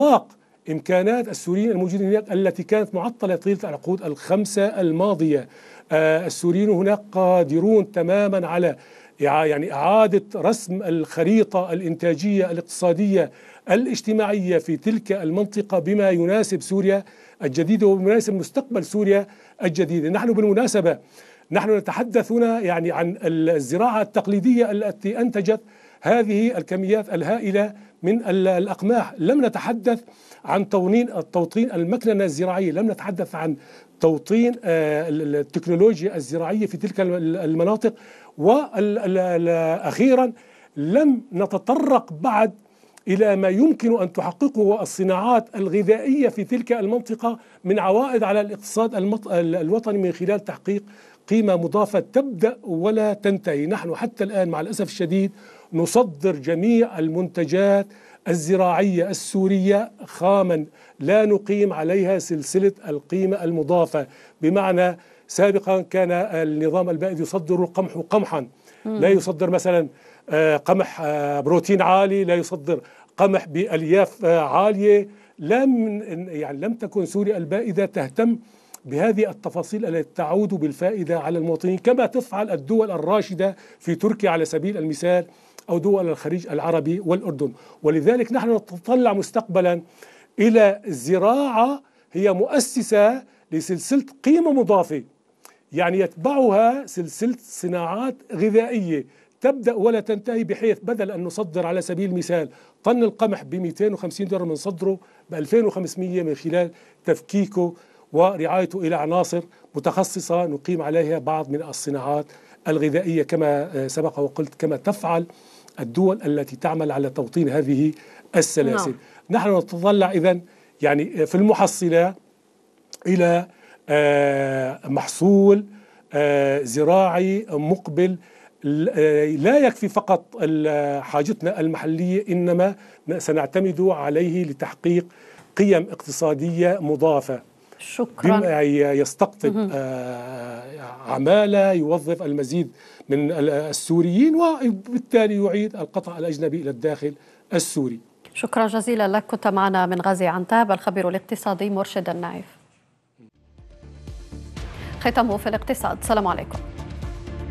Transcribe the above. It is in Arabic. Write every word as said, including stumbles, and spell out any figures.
إطلاق إمكانات السوريين الموجودين هناك التي كانت معطلة طيلة العقود الخمسة الماضية. آه السوريين هناك قادرون تماما على يعني إعادة رسم الخريطة الإنتاجية الاقتصادية الاجتماعية في تلك المنطقة بما يناسب سوريا الجديدة ويناسب مستقبل سوريا الجديدة. نحن بالمناسبة نحن نتحدث هنا يعني عن الزراعة التقليدية التي أنتجت هذه الكميات الهائلة من الأقماح. لم نتحدث عن توطين التوطين المكننة الزراعية، لم نتحدث عن توطين التكنولوجيا الزراعية في تلك المناطق. وأخيرا لم نتطرق بعد إلى ما يمكن أن تحققه الصناعات الغذائية في تلك المنطقة من عوائد على الاقتصاد الوطني من خلال تحقيق قيمة مضافة تبدأ ولا تنتهي. نحن حتى الآن مع الأسف الشديد نصدر جميع المنتجات الزراعية السورية خاما، لا نقيم عليها سلسلة القيمة المضافة. بمعنى سابقا كان النظام البائد يصدر القمح قمحا، لا يصدر مثلا قمح بروتين عالي، لا يصدر قمح بألياف عالية. لم يعني لم تكن سوريا البائدة تهتم بهذه التفاصيل التي تعود بالفائدة على المواطنين كما تفعل الدول الراشدة في تركيا على سبيل المثال أو دول الخليج العربي والأردن. ولذلك نحن نتطلع مستقبلا إلى الزراعة هي مؤسسة لسلسلة قيمة مضافة، يعني يتبعها سلسلة صناعات غذائية تبدأ ولا تنتهي، بحيث بدل أن نصدر على سبيل المثال طن القمح ب مئتين وخمسين دولار بنصدره ب ألفين وخمسمئة من خلال تفكيكه ورعايته إلى عناصر متخصصة نقيم عليها بعض من الصناعات الغذائية كما سبق وقلت، كما تفعل الدول التي تعمل على توطين هذه السلاسل. نعم. نحن نتطلع إذن يعني في المحصلة إلى محصول زراعي مقبل لا يكفي فقط حاجتنا المحلية، إنما سنعتمد عليه لتحقيق قيم اقتصادية مضافة. شكرا. بما يستقطب عمالة، يوظف المزيد من السوريين وبالتالي يعيد القطع الأجنبي إلى الداخل السوري. شكرا جزيلا لك. كنت معنا من غازي عنتاب الخبير الاقتصادي مرشد النعيف. ختامه في الاقتصاد. السلام عليكم.